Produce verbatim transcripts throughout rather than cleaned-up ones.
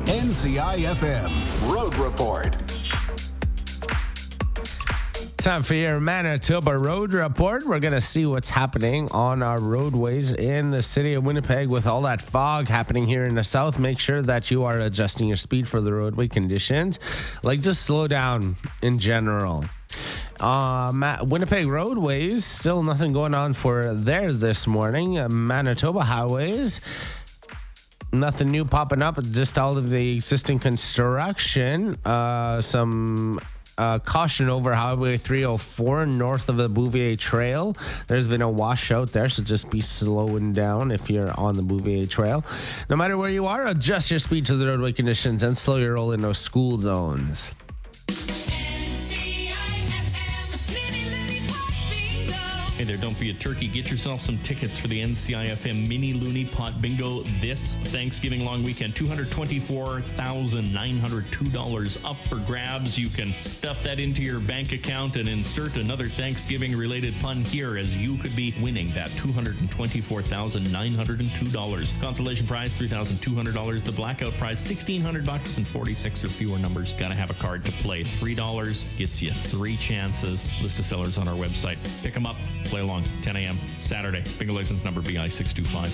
N C I F M Road Report. Time for your Manitoba Road Report. We're going to see what's happening on our roadways in the city of Winnipeg with all that fog happening here in the south. Make sure that you are adjusting your speed for the roadway conditions. Like, just slow down in general. Uh, Ma- Winnipeg roadways, still nothing going on for there this morning. Uh, Manitoba highways, nothing new popping up, just all of the existing construction. Uh, some uh, caution over Highway three oh four north of the Bouvier Trail. There's been a washout there, so just be slowing down if you're on the Bouvier Trail. No matter where you are, adjust your speed to the roadway conditions and slow your roll in those school zones. Hey there, don't be a turkey. Get yourself some tickets for the N C I F M Mini Looney Pot Bingo this Thanksgiving long weekend. two hundred twenty-four thousand nine hundred two dollars up for grabs. You can stuff that into your bank account and insert another Thanksgiving-related pun here, as you could be winning that two hundred twenty-four thousand nine hundred two dollars. Consolation prize, three thousand two hundred dollars. The blackout prize, sixteen hundred bucks, and forty-six or fewer numbers. Gotta have a card to play. three dollars gets you three chances. List of sellers on our website. Pick them up. Play along, ten a.m. Saturday. Bingo license number B I six two five.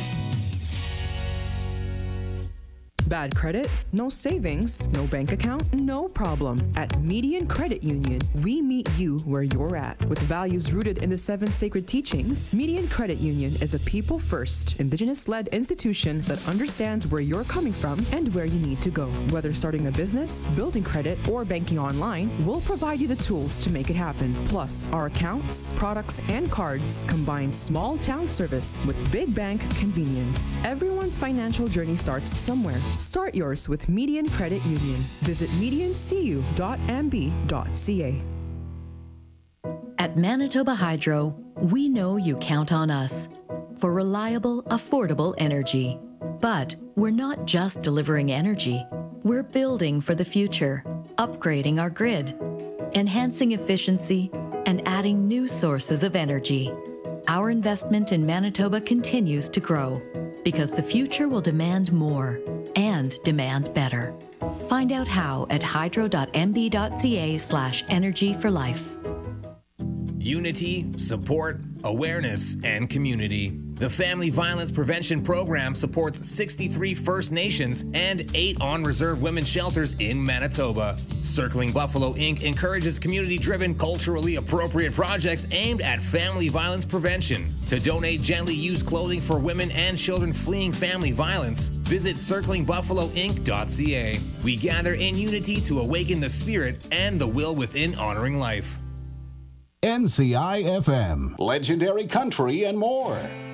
Bad credit? No savings? No bank account? No problem. At Median Credit Union, we meet you where you're at. With values rooted in the seven sacred teachings, Median Credit Union is a people-first, Indigenous-led institution that understands where you're coming from and where you need to go. Whether starting a business, building credit, or banking online, we'll provide you the tools to make it happen. Plus, our accounts, products, and cards combine small-town service with big bank convenience. Everyone's financial journey starts somewhere. Start yours with Median Credit Union. Visit median c u dot m b dot c a. At Manitoba Hydro, we know you count on us for reliable, affordable energy. But we're not just delivering energy. We're building for the future, upgrading our grid, enhancing efficiency, and adding new sources of energy. Our investment in Manitoba continues to grow because the future will demand more and demand better. Find out how at hydro dot m b dot c a slash energy for life. Unity, support, awareness, and community. The Family Violence Prevention Program supports sixty-three First Nations and eight on-reserve women's shelters in Manitoba. Circling Buffalo Incorporated encourages community-driven, culturally appropriate projects aimed at family violence prevention. To donate gently used clothing for women and children fleeing family violence, visit circling buffalo inc dot c a. We gather in unity to awaken the spirit and the will within honoring life. N C I F M, legendary country and more.